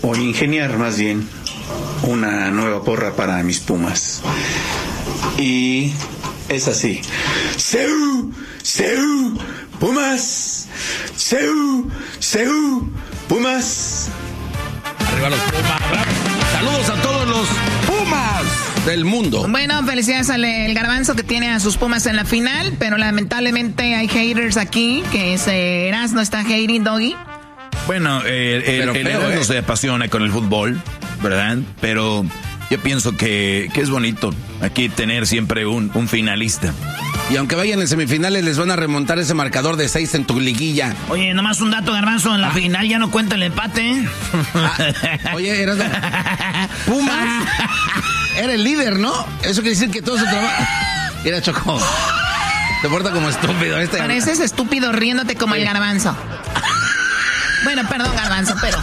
o ingeniar más bien, una nueva porra para mis Pumas. Y es así: ¡Seu! ¡Seu! ¡Pumas! ¡Seu! ¡Seu! ¡Pumas! Arriba los Pumas. Saludos a todos los Pumas del mundo. Bueno, felicidades al Garbanzo que tiene a sus Pumas en la final, pero lamentablemente hay haters aquí, que es Erasmo está hating, Doggy. Bueno, Erasmo se apasiona con el fútbol, ¿verdad? Pero yo pienso que es bonito aquí tener siempre un finalista. Y aunque vayan en semifinales, les van a remontar ese marcador de 6 en tu liguilla. Oye, nomás un dato, Garbanzo, en la final ya no cuenta el empate. Oye, eras Pumas era el líder, ¿no? Eso quiere decir que todo su trabajo... Mira, Choco, te porta como estúpido. Pareces estúpido riéndote como el Garbanzo. Bueno, perdón, Garbanzo, pero...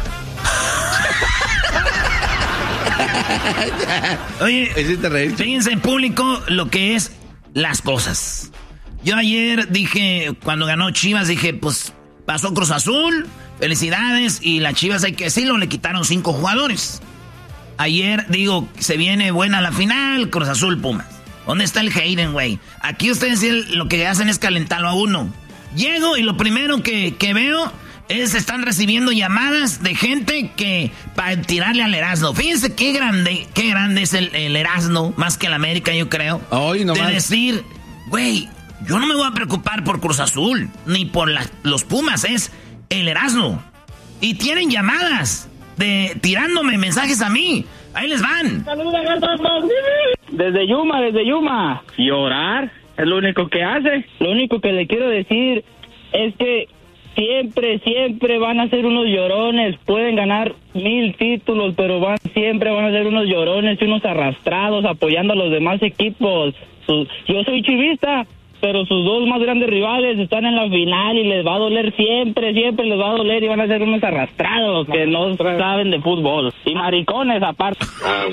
Oye, fíjense en público lo que es las cosas. Yo ayer dije, cuando ganó Chivas, dije, pues pasó Cruz Azul, felicidades, y las Chivas, hay que decirlo, le quitaron 5 jugadores. Ayer digo, se viene buena la final, Cruz Azul, Pumas. ¿Dónde está el Hayden, güey? Aquí ustedes lo que hacen es calentarlo a uno. Llego y lo primero que veo es están recibiendo llamadas de gente que para tirarle al Erasmo. Fíjense qué grande es el Erasmo, más que el América, yo creo. Ay, no de más. decir, güey, yo no me voy a preocupar por Cruz Azul, ni por los Pumas, es el Erasmo. Y tienen llamadas de tirándome mensajes a mí. Ahí les van. Desde Yuma. Llorar es lo único que hace. Lo único que le quiero decir es que siempre van a ser unos llorones. Pueden ganar 1000 títulos, pero siempre van a ser unos llorones y unos arrastrados apoyando a los demás equipos. Yo soy chivista, pero sus 2 más grandes rivales están en la final y les va a doler siempre les va a doler y van a ser unos arrastrados que no saben de fútbol. Y maricones aparte.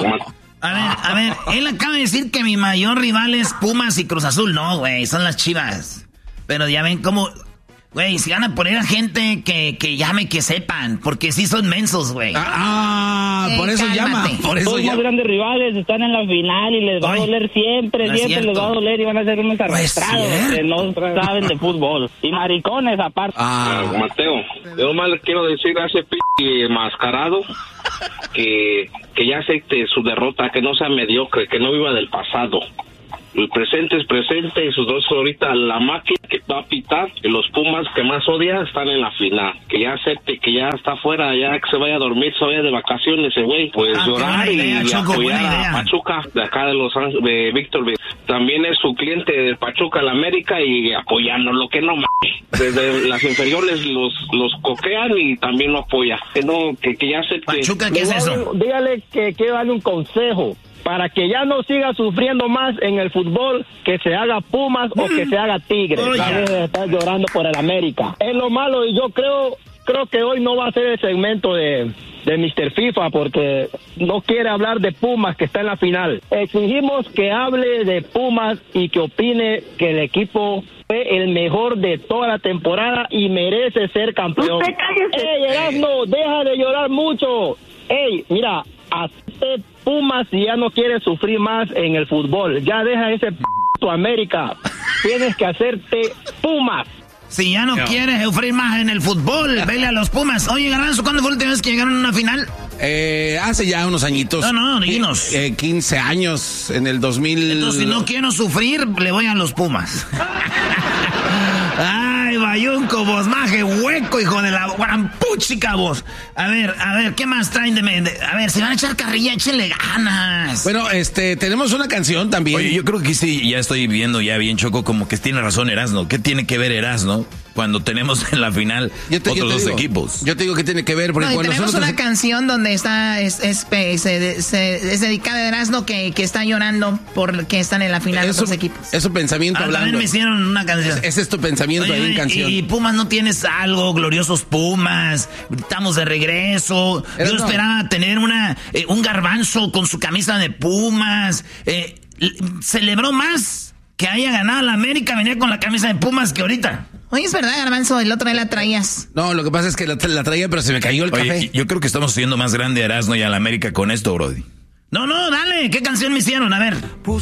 A ver, él acaba de decir que mi mayor rival es Pumas y Cruz Azul. No, güey, son las Chivas. Pero ya ven cómo... Güey, si van a poner a gente que llame, que sepan, porque sí son mensos, güey. Por eso llama. Por eso los más grandes rivales están en la final y les va a doler siempre les va a doler y van a ser unos arrastrados que no saben de fútbol. Y maricones aparte. Mateo, yo más le quiero decir a ese mascarado que ya acepte su derrota, que no sea mediocre, que no viva del pasado. El presente es presente y sus 2 ahorita la máquina que va a pitar y los Pumas que más odia están en la final. Que ya acepte que ya está fuera, ya que se vaya a dormir, se vaya de vacaciones ese güey. Pues llorar y apoyar a Pachuca de acá de Los Ángeles, de Víctor. También es su cliente de Pachuca, la América, y apoyando lo que no desde las inferiores los coquean y también lo apoya. Que ya acepte. Pachuca, ¿qué es eso? Dígale que quiero darle un consejo. Para que ya no siga sufriendo más en el fútbol, que se haga Pumas o que se haga Tigres. Deje de estar llorando por el América. Es lo malo, y yo creo que hoy no va a ser el segmento de Mr. FIFA, porque no quiere hablar de Pumas, que está en la final. Exigimos que hable de Pumas y que opine que el equipo fue el mejor de toda la temporada y merece ser campeón. ¡Ey, Erasmo, deja de llorar mucho! ¡Ey, mira! Hazte Pumas y ya no quieres sufrir más en el fútbol. Ya deja ese tu América. Tienes que hacerte Pumas. Si ya no quieres sufrir más en el fútbol, vele a los Pumas. Oye, Garbanzo, ¿cuándo fue la última vez que llegaron a una final? Hace ya unos añitos. No, dinos. 15 años, en el 2000... Entonces, si no quiero sufrir, le voy a los Pumas. Ay, bayunco, vos, maje, hueco, hijo de la guarampuchica, vos. A ver, ¿qué más traen a ver, si van a echar carrilla, échenle ganas. Bueno, tenemos una canción también. Oye, yo creo que sí, ya estoy viendo ya bien, Choco, como que tiene razón Erasmo. ¿Qué tiene que ver Erasmo cuando tenemos en la final otros 2 equipos? Yo te digo que tiene que ver, porque cuando tenemos una canción donde está es dedicada a Erasmo que está llorando porque están en la final los 2 equipos. Es su pensamiento hablando. También me hicieron una canción. Ese es tu pensamiento ahí en canción. Y Pumas, ¿no tienes algo? Gloriosos Pumas, estamos de regreso. Yo esperaba tener un Garbanzo con su camisa de Pumas. Celebró más que haya ganado la América, venía con la camisa de Pumas que ahorita. Oye, es verdad, Garbanzo, el otro día la traías. No, lo que pasa es que la traía, pero se me cayó el café. Yo creo que estamos haciendo más grande a Erasmo y a la América con esto, brody. No, dale, ¿qué canción me hicieron? A ver.